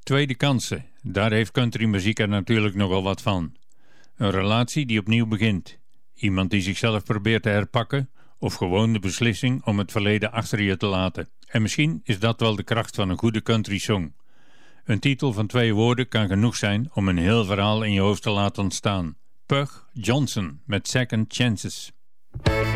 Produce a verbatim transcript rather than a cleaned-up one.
Tweede kansen, daar heeft countrymuziek er natuurlijk nogal wat van. Een relatie die opnieuw begint. Iemand die zichzelf probeert te herpakken of gewoon de beslissing om het verleden achter je te laten. En misschien is dat wel de kracht van een goede country song. Een titel van twee woorden kan genoeg zijn om een heel verhaal in je hoofd te laten ontstaan. Pug Johnson met Second Chances.